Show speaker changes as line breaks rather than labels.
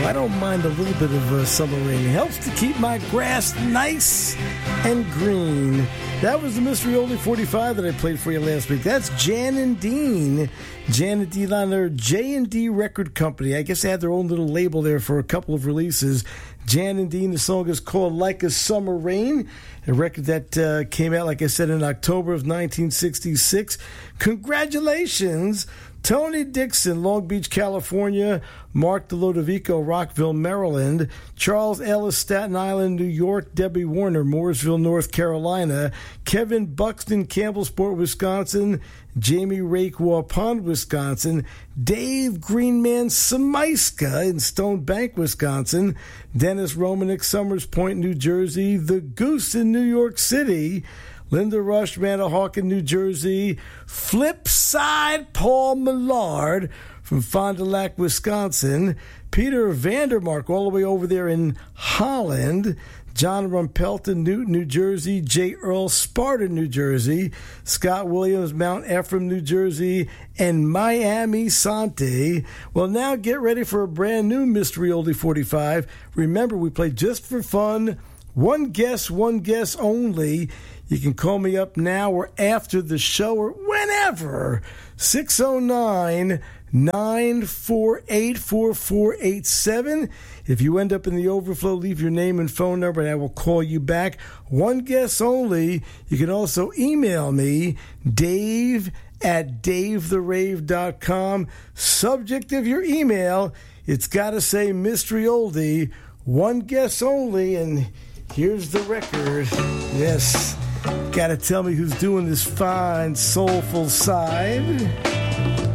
I don't mind a little bit of summer rain. It helps to keep my grass nice and green. That was the Mystery Oldie 45 that I played for you last week. That's Jan and Dean. Jan and Dean on their J&D Record Company. I guess they had their own little label there for a couple of releases. Jan and Dean, the song is called Like a Summer Rain, a record that came out, like I said, in October of 1966. Congratulations, Tony Dixon, Long Beach, California. Mark DeLodovico, Rockville, Maryland. Charles Ellis, Staten Island, New York. Debbie Warner, Mooresville, North Carolina. Kevin Buxton, Campbellsport, Wisconsin. Jamie Rake, Waupun, Wisconsin. Dave Greenman Samaiska in Stone Bank, Wisconsin. Dennis Romanek, Summers Point, New Jersey. The Goose in New York City. Linda Rush, Manahawkin, New Jersey. Flipside, Paul Millard from Fond du Lac, Wisconsin. Peter Vandermark, all the way over there in Holland. John Rumpelton, Newton, New Jersey. J. Earl, Sparta, New Jersey. Scott Williams, Mount Ephraim, New Jersey. And Miami Sante. Well, now get ready for a brand new Mystery Oldie 45. Remember, we play just for fun. One guess only. You can call me up now or after the show or whenever. 609-948-4487. If you end up in the overflow, leave your name and phone number and I will call you back. One guess only. You can also email me, dave@davetherave.com. Subject of your email, it's got to say Mystery Oldie. One guess only, and here's the record. Yes. Gotta tell me who's doing this fine, soulful side.